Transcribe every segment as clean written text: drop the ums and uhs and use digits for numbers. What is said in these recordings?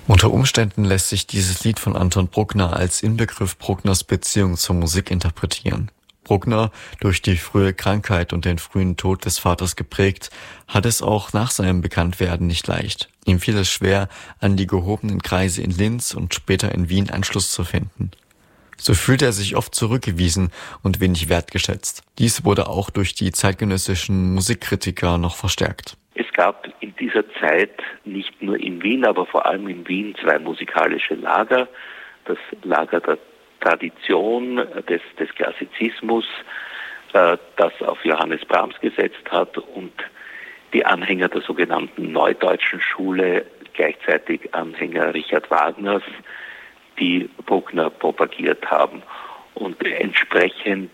Unter Umständen lässt sich dieses Lied von Anton Bruckner als Inbegriff Bruckners Beziehung zur Musik interpretieren. Bruckner, durch die frühe Krankheit und den frühen Tod des Vaters geprägt, hat es auch nach seinem Bekanntwerden nicht leicht. Ihm fiel es schwer, an die gehobenen Kreise in Linz und später in Wien Anschluss zu finden. So fühlte er sich oft zurückgewiesen und wenig wertgeschätzt. Dies wurde auch durch die zeitgenössischen Musikkritiker noch verstärkt. Es gab in dieser Zeit nicht nur in Wien, aber vor allem in Wien 2 musikalische Lager. Das Lager der Tradition, des Klassizismus, das auf Johannes Brahms gesetzt hat, und die Anhänger der sogenannten Neudeutschen Schule, gleichzeitig Anhänger Richard Wagners, die Bruckner propagiert haben. Und entsprechend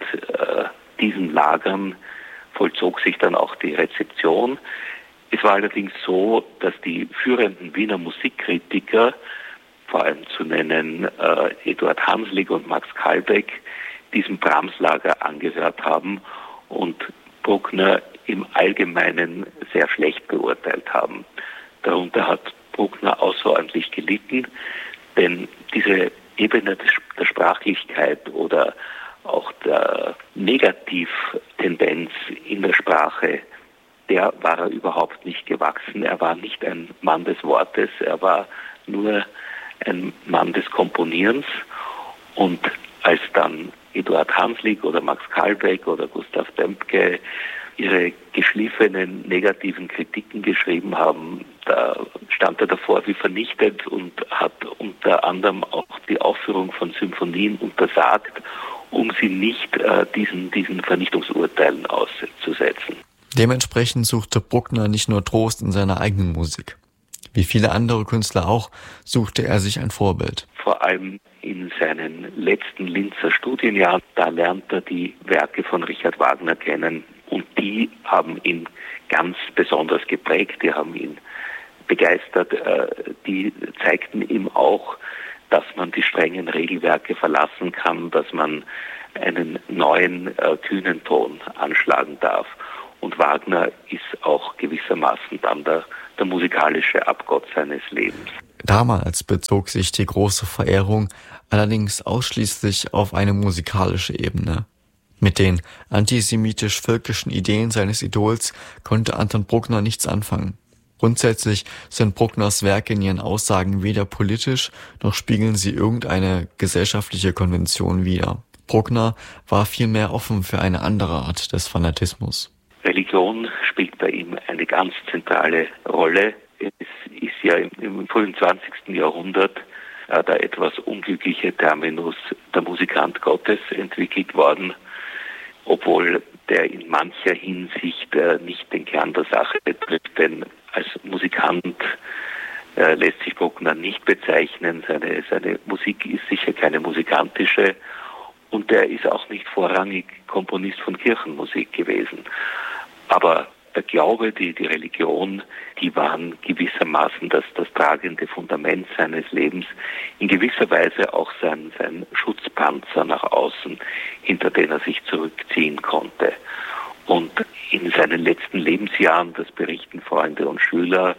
diesen Lagern vollzog sich dann auch die Rezeption. Es war allerdings so, dass die führenden Wiener Musikkritiker, vor allem zu nennen Eduard Hanslick und Max Kalbeck, diesem Brahms-Lager angehört haben und Bruckner im Allgemeinen sehr schlecht beurteilt haben. Darunter hat Bruckner außerordentlich gelitten, denn diese Ebene der Sprachlichkeit oder auch der Negativtendenz in der Sprache, der war er überhaupt nicht gewachsen. Er war nicht ein Mann des Wortes, er war nur ein Mann des Komponierens. Und als dann Eduard Hanslick oder Max Kalbeck oder Gustav Dömpke ihre geschliffenen negativen Kritiken geschrieben haben, da stand er davor wie vernichtet und hat unter anderem auch die Aufführung von Symphonien untersagt, um sie nicht diesen Vernichtungsurteilen auszusetzen. Dementsprechend suchte Bruckner nicht nur Trost in seiner eigenen Musik. Wie viele andere Künstler auch, suchte er sich ein Vorbild. Vor allem in seinen letzten Linzer Studienjahren, da lernt er die Werke von Richard Wagner kennen. Und die haben ihn ganz besonders geprägt, die haben ihn begeistert, die zeigten ihm auch, dass man die strengen Regelwerke verlassen kann, dass man einen neuen, kühnen Ton anschlagen darf. Und Wagner ist auch gewissermaßen dann der musikalische Abgott seines Lebens. Damals bezog sich die große Verehrung allerdings ausschließlich auf eine musikalische Ebene. Mit den antisemitisch-völkischen Ideen seines Idols konnte Anton Bruckner nichts anfangen. Grundsätzlich sind Bruckners Werke in ihren Aussagen weder politisch, noch spiegeln sie irgendeine gesellschaftliche Konvention wider. Bruckner war vielmehr offen für eine andere Art des Fanatismus. Religion spielt bei ihm eine ganz zentrale Rolle. Es ist ja im frühen 20. Jahrhundert der etwas unglückliche Terminus der Musikant Gottes entwickelt worden, obwohl der in mancher Hinsicht nicht den Kern der Sache betrifft, denn als Musikant lässt sich Bruckner nicht bezeichnen. Seine Musik ist sicher keine musikantische und er ist auch nicht vorrangig Komponist von Kirchenmusik gewesen. Aber der Glaube, die Religion, die waren gewissermaßen das tragende Fundament seines Lebens, in gewisser Weise auch sein Schutzpanzer nach außen, hinter den er sich zurückziehen konnte. Und in seinen letzten Lebensjahren, das berichten Freunde und Schüler,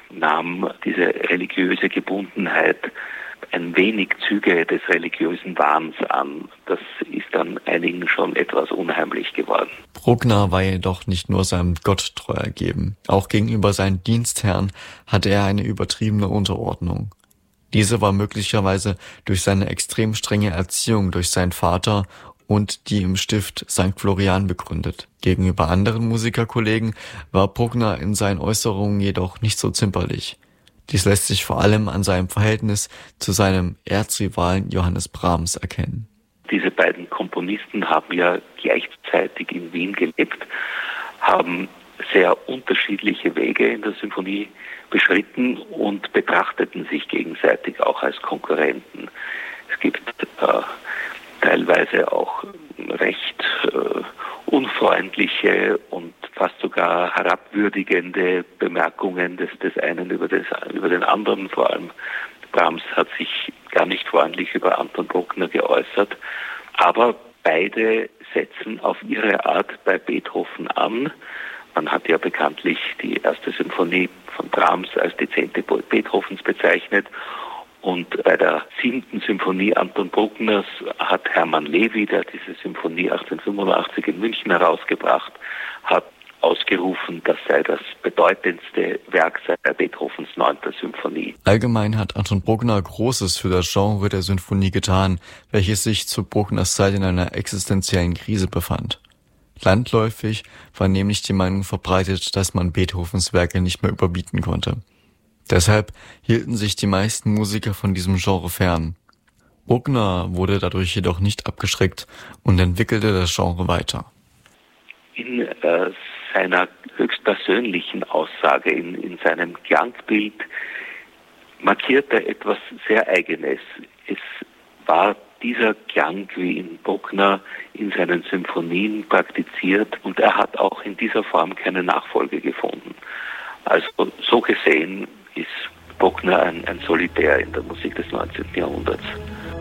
nahm diese religiöse Gebundenheit ein wenig Züge des religiösen Wahns an. Das ist dann einigen schon etwas unheimlich geworden. Bruckner war jedoch nicht nur seinem Gott treu ergeben. Auch gegenüber seinen Dienstherren hatte er eine übertriebene Unterordnung. Diese war möglicherweise durch seine extrem strenge Erziehung durch seinen Vater und die im Stift St. Florian begründet. Gegenüber anderen Musikerkollegen war Bruckner in seinen Äußerungen jedoch nicht so zimperlich. Dies lässt sich vor allem an seinem Verhältnis zu seinem Erzrivalen Johannes Brahms erkennen. Diese beiden Komponisten haben ja gleichzeitig in Wien gelebt, haben sehr unterschiedliche Wege in der Symphonie beschritten und betrachteten sich gegenseitig auch als Konkurrenten. Es gibt teilweise auch recht unfreundliche und fast sogar herabwürdigende Bemerkungen des einen über den anderen. Vor allem Brahms hat sich gar nicht freundlich über Anton Bruckner geäußert. Aber beide setzen auf ihre Art bei Beethoven an. Man hat ja bekanntlich die erste Symphonie von Brahms als die 10. Beethovens bezeichnet. Und bei der 7. Symphonie Anton Bruckners hat Hermann Levy, der diese Symphonie 1885 in München herausgebracht hat, ausgerufen, das sei das bedeutendste Werk seit Beethovens 9. Symphonie. Allgemein hat Anton Bruckner Großes für das Genre der Sinfonie getan, welches sich zu Bruckners Zeit in einer existenziellen Krise befand. Landläufig war nämlich die Meinung verbreitet, dass man Beethovens Werke nicht mehr überbieten konnte. Deshalb hielten sich die meisten Musiker von diesem Genre fern. Bruckner wurde dadurch jedoch nicht abgeschreckt und entwickelte das Genre weiter. In seiner höchstpersönlichen Aussage, in seinem Klangbild, markiert er etwas sehr Eigenes. Es war dieser Klang, wie ihn Bruckner in seinen Symphonien praktiziert, und er hat auch in dieser Form keine Nachfolge gefunden. Also so gesehen ist Bruckner ein Solitär in der Musik des 19. Jahrhunderts.